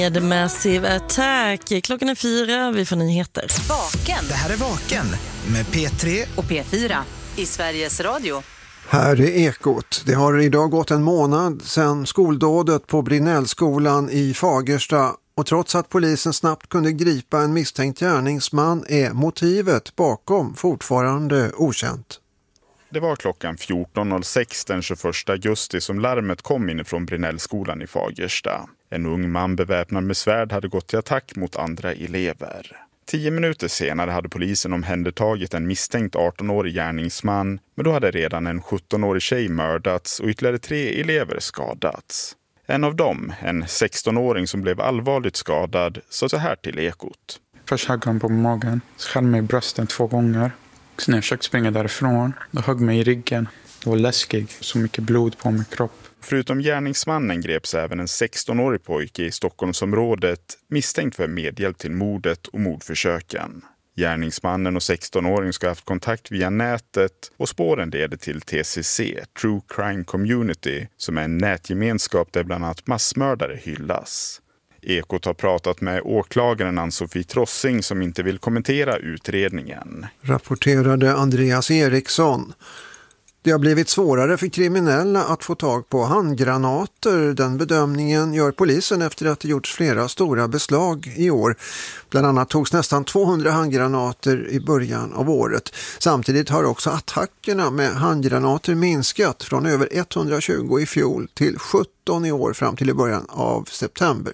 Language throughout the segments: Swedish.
The Massive Attack. Klockan är 4, vi får nyheter. Vaken. Det här är Vaken med P3 och P4 i Sveriges Radio. Här är Ekot. Det har idag gått en månad sedan skoldådet på Brinnellskolan i Fagersta, och trots att polisen snabbt kunde gripa en misstänkt gärningsman är motivet bakom fortfarande okänt. Det var klockan 14.06 den 21 augusti som larmet kom inifrån Brinnellskolan i Fagersta. En ung man beväpnad med svärd hade gått till attack mot andra elever. 10 minuter senare hade polisen omhändertagit en misstänkt 18-årig gärningsman, men då hade redan en 17-årig tjej mördats och ytterligare 3 elever skadats. En av dem, en 16-åring som blev allvarligt skadad, sa så här till Ekot. Först högg han på magen, skär mig i brösten 2 gånger. Så när jag försökte springa därifrån, då högg mig i ryggen. Det var läskigt, så mycket blod på min kropp. Förutom gärningsmannen greps även en 16-årig pojke i Stockholmsområdet misstänkt för medhjälp till mordet och mordförsöken. Gärningsmannen och 16-åringen ska ha haft kontakt via nätet och spåren leder till TCC, True Crime Community, som är en nätgemenskap där bland annat massmördare hyllas. Ekot har pratat med åklagaren Ann-Sofie Trossing som inte vill kommentera utredningen. Rapporterade Andreas Eriksson. Det har blivit svårare för kriminella att få tag på handgranater. Den bedömningen gör polisen efter att det gjorts flera stora beslag i år. Bland annat togs nästan 200 handgranater i början av året. Samtidigt har också attackerna med handgranater minskat från över 120 i fjol till 17 i år fram till i början av september.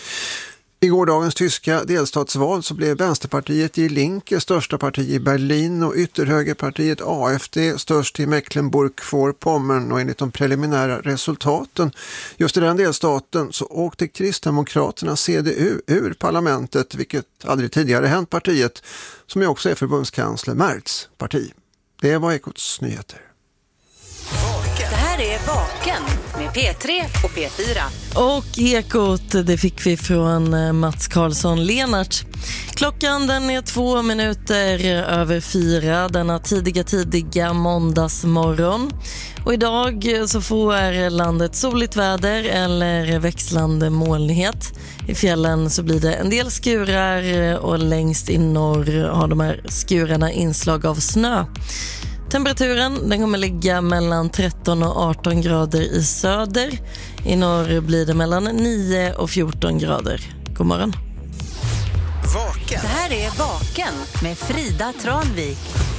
I gårdagens tyska delstatsval så blev Vänsterpartiet Die Linke största parti i Berlin och ytterhögerpartiet AfD störst i Mecklenburg-Vorpommern, och enligt de preliminära resultaten just i den delstaten så åkte Kristdemokraterna CDU ur parlamentet, vilket aldrig tidigare hänt partiet, som ju också är förbundskansler Merz parti. Det var Ekots nyheter. Det här är Vaken med P3 och P4. Och Ekot, det fick vi från Mats Karlsson Lenart. Klockan den är 2 minuter över 4 denna tidiga måndagsmorgon. Och idag så får landet soligt väder eller växlande molnighet. I fjällen så blir det en del skurar och längst i norr har de här skurarna inslag av snö. Temperaturen den kommer ligga mellan 13 och 18 grader i söder. I norr blir det mellan 9 och 14 grader. God morgon. Vaken. Det här är Vaken med Frida Tranvik.